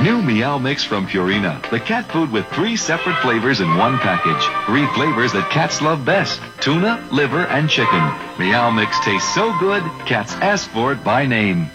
New Meow Mix from Purina, the cat food with 3 separate flavors in one package. 3 flavors that cats love best: tuna, liver, and chicken. Meow Mix tastes so good, cats ask for it by name.